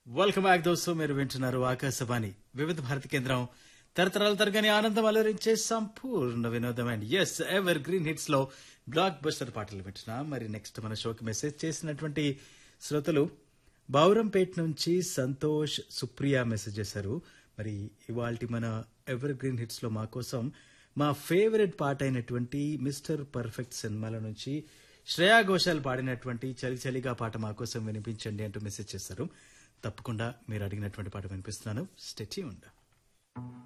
Welcome back దోస్తు మీరు వింటున్నారు ఆకాశవాణి వివిధ భారతి కేంద్రం తరతరాల తరగని ఆనందం అలరించే సంపూర్ణ వినోదం and yes ever green hits లో బ్లాక్ బస్టర్ పాటలు వింటున్నాం. మరి నెక్స్ట్ మన షోకి మెసేజ్ చేసినటువంటి శ్రోతలు బౌరంపేట్ నుంచి సంతోష్ సుప్రియ మెసేజ్ చేశారు. మరి ఇవాల్టి మన ఎవర్ గ్రీన్ హిట్స్ లో మా కోసం మా ఫేవరెట్ పాట అయినటువంటి మిస్టర్ పర్ఫెక్ట్ సినిమాల నుంచి శ్రేయా ఘోషాల్ పాడినటువంటి చలి చలిగా పాట మా కోసం వినిపించండి అంటూ మెసేజ్ చేశారు. తప్పకుండా మీరు అడిగినటువంటి పాట వినిపిస్తున్నాను. Stay tuned.